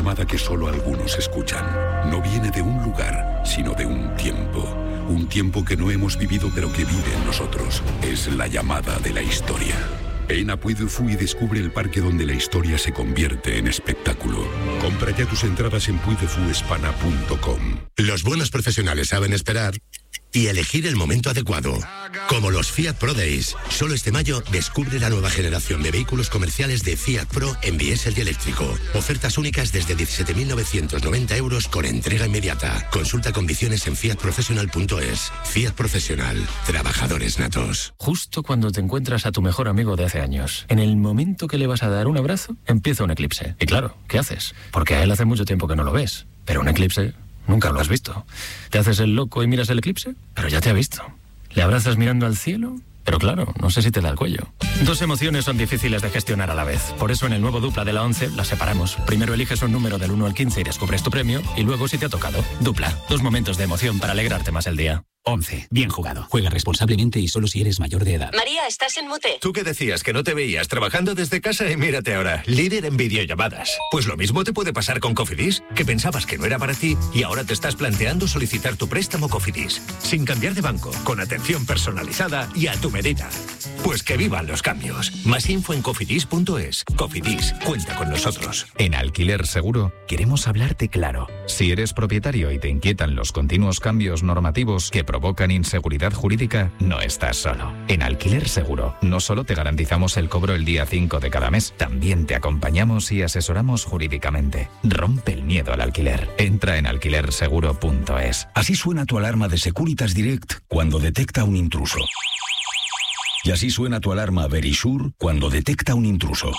llamada que solo algunos escuchan. No viene de un lugar, sino de un tiempo. Un tiempo que no hemos vivido pero que vive en nosotros. Es la llamada de la historia. Ven a Puy du Fou y descubre el parque donde la historia se convierte en espectáculo. Compra ya tus entradas en puydefuespana.com. Los buenos profesionales saben esperar y elegir el momento adecuado. Como los Fiat Pro Days. Solo este mayo descubre la nueva generación de vehículos comerciales de Fiat Pro en diésel y eléctrico. Ofertas únicas desde 17.990 euros con entrega inmediata. Consulta condiciones en fiatprofessional.es. Fiat Profesional. Trabajadores natos. Justo cuando te encuentras a tu mejor amigo de hace años, en el momento que le vas a dar un abrazo, empieza un eclipse. Y claro, ¿qué haces? Porque a él hace mucho tiempo que no lo ves. Pero un eclipse nunca lo has visto. ¿Te haces el loco y miras el eclipse? Pero ya te ha visto. ¿Le abrazas mirando al cielo? Pero claro, no sé si te da el cuello. Dos emociones son difíciles de gestionar a la vez. Por eso en el nuevo Dupla de la 11 las separamos. Primero eliges un número del 1 al 15 y descubres tu premio. Y luego si te ha tocado. Dupla. Dos momentos de emoción para alegrarte más el día. 11. Bien jugado. Juega responsablemente y solo si eres mayor de edad. María, estás en mute. Tú que decías que no te veías trabajando desde casa y mírate ahora, líder en videollamadas. Pues lo mismo te puede pasar con Cofidis, que pensabas que no era para ti y ahora te estás planteando solicitar tu préstamo Cofidis, sin cambiar de banco, con atención personalizada y a tu medida. Pues que vivan los cambios. Más info en cofidis.es. Cofidis, cuenta con nosotros. En Alquiler Seguro queremos hablarte claro. Si eres propietario y te inquietan los continuos cambios normativos que provocan inseguridad jurídica, no estás solo. En Alquiler Seguro no solo te garantizamos el cobro el día 5 de cada mes, también te acompañamos y asesoramos jurídicamente. Rompe el miedo al alquiler. Entra en alquilerseguro.es. Así suena tu alarma de Securitas Direct cuando detecta un intruso. Y así suena tu alarma Verisure cuando detecta un intruso.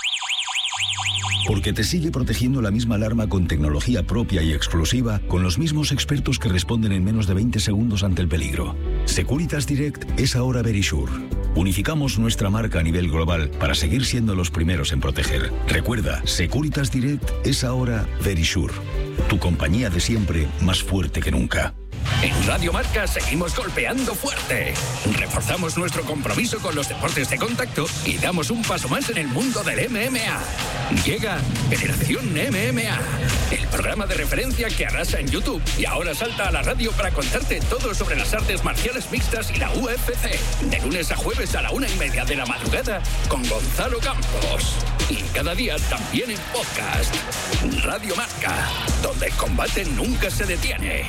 Porque te sigue protegiendo la misma alarma con tecnología propia y exclusiva, con los mismos expertos que responden en menos de 20 segundos ante el peligro. Securitas Direct es ahora Verisure. Unificamos nuestra marca a nivel global para seguir siendo los primeros en proteger. Recuerda, Securitas Direct es ahora Verisure. Tu compañía de siempre, más fuerte que nunca. En Radio Marca seguimos golpeando fuerte. Reforzamos nuestro compromiso con los deportes de contacto y damos un paso más en el mundo del MMA. Llega Generación MMA, el programa de referencia que arrasa en YouTube y ahora salta a la radio para contarte todo sobre las artes marciales mixtas y la UFC. De lunes a jueves a la 1:30 de la madrugada con Gonzalo Campos. Y cada día también en podcast. Radio Marca, donde el combate nunca se detiene.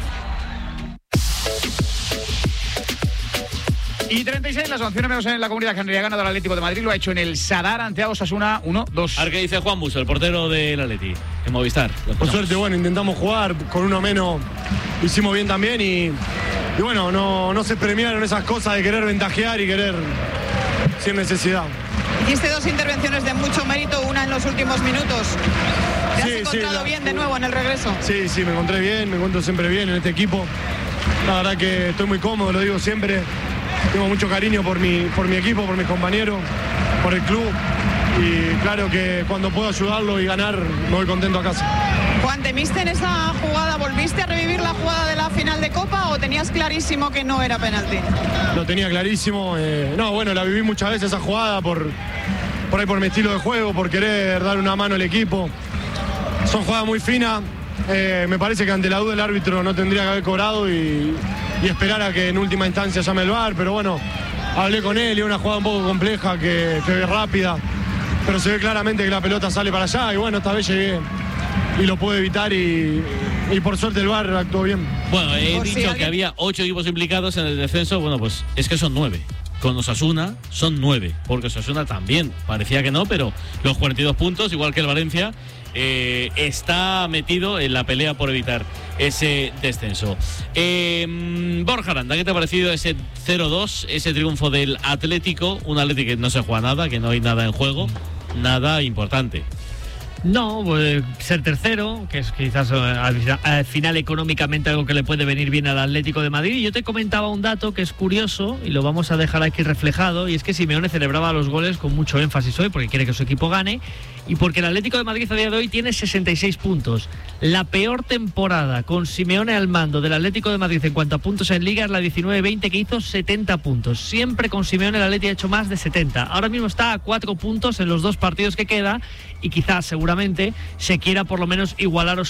Y 36, la sanción menos en la Comunidad Canaria, ganador del Atlético de Madrid, lo ha hecho en el Sadar ante Osasuna 1-2. A ver qué dice Juan Buso, el portero del Atleti, en Movistar. Por suerte, bueno, intentamos jugar con uno menos, lo hicimos bien también y bueno, no se premiaron esas cosas de querer ventajear y querer sin necesidad. Hiciste dos intervenciones de mucho mérito, una en los últimos minutos. ¿Te has encontrado bien de nuevo en el regreso? Sí, me encontré bien, me encuentro siempre bien en este equipo. La verdad que estoy muy cómodo, lo digo siempre. Tengo mucho cariño por mi equipo, por mis compañeros, por el club. Y claro que cuando puedo ayudarlo y ganar, me voy contento a casa. Juan, ¿temiste en esa jugada? ¿Volviste a revivir la jugada de la final de Copa o tenías clarísimo que no era penalti? Lo tenía clarísimo. La viví muchas veces esa jugada por mi estilo de juego, por querer dar una mano al equipo. Son jugadas muy finas. Me parece que ante la duda el árbitro no tendría que haber cobrado y esperar a que en última instancia llame el VAR, pero bueno, hablé con él y es una jugada un poco compleja que es rápida, pero se ve claramente que la pelota sale para allá y bueno, esta vez llegué y lo pude evitar y por suerte el VAR actuó bien. Bueno, he dicho que había 8 equipos implicados en el descenso, bueno, pues es que son 9. Con Osasuna son 9, porque Osasuna también parecía que no, pero los 42 puntos, igual que el Valencia, está metido en la pelea por evitar ese descenso. Borja Aranda, ¿qué te ha parecido ese 0-2, ese triunfo del Atlético? Un Atlético que no se juega nada, que no hay nada en juego, nada importante. No, pues ser tercero, que es quizás al final económicamente algo que le puede venir bien al Atlético de Madrid. Y yo te comentaba un dato que es curioso y lo vamos a dejar aquí reflejado, y es que Simeone celebraba los goles con mucho énfasis hoy porque quiere que su equipo gane y porque el Atlético de Madrid a día de hoy tiene 66 puntos. La peor temporada con Simeone al mando del Atlético de Madrid en cuanto a puntos en Liga es la 19-20, que hizo 70 puntos. Siempre con Simeone el Atlético ha hecho más de 70. Ahora mismo está a 4 puntos en los 2 partidos que queda y quizás seguramente se quiera por lo menos igualar